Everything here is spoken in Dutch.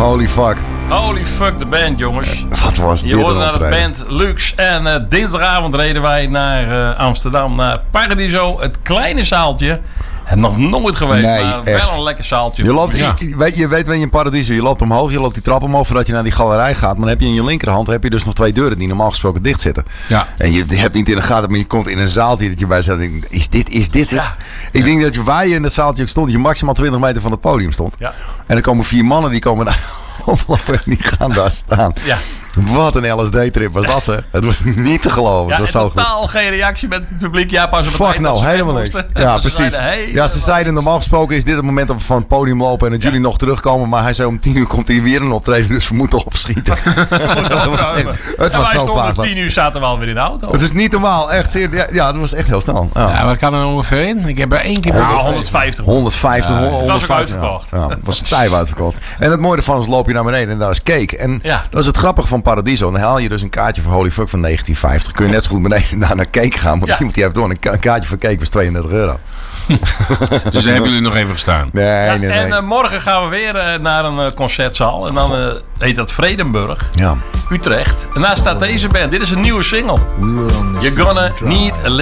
Holy fuck. Holy fuck de band, jongens. Wat was dit Je hoorde een naar de optreden. band Lux. En dinsdagavond reden wij naar Amsterdam, naar Paradiso. Het kleine zaaltje. En nog nooit geweest, Nee, maar echt. wel een lekker zaaltje. Je loopt, je weet wanneer je in Paradiso, je loopt omhoog, je loopt die trap omhoog voordat je naar die galerij gaat. Maar dan heb je in je linkerhand heb je dus nog 2 deuren die normaal gesproken dicht zitten. Ja. En je hebt niet in de gaten, maar je komt in een zaaltje dat je bij zegt, is dit het? Ja. Ik denk dat waar je in dat zaaltje ook stond, dat je maximaal 20 meter van het podium stond. Ja. En er komen 4 mannen die komen daar oplopen en die gaan daar staan. Ja. Wat een LSD-trip was dat, zeg. Het was niet te geloven. Ja, het was en zo goed. totaal geen reactie met het publiek. Ja, pas op het Fuck eind dat nou, ze helemaal weg niks. moesten. Ja, Ze precies. zeiden, Ja, ze zeiden normaal gesproken is dit het moment dat we van het podium lopen en dat jullie nog terugkomen. Maar hij zei om 10 uur komt hij weer een optreden, dus we moeten opschieten. Het was En wij zo stonden vaag. om 10 uur zaten we alweer in de auto. Het is niet normaal, echt zeer. Ja, dat was echt heel snel. Ja. Ja, wat kan er ongeveer in? Ik heb er 1 keer... 150. 150, Het was ook 150. uitverkocht. Ja, het was stijf uitverkocht. En het mooie ervan is, loop je naar beneden en daar is cake. En Ja. dat is het grappige van Paradiso. Dan haal je dus een kaartje voor Holy Fuck van 1950. Kun je net zo goed beneden naar cake gaan. Maar Ja. iemand die heeft door. Een kaartje voor cake was €32. Dus daar hebben jullie nog even gestaan. Nee, Ja, nee. en morgen gaan we weer naar een concertzaal. En dan heet dat Vredenburg, Ja. Utrecht. En daar staat deze band. Dit is een nieuwe single. You're gonna need a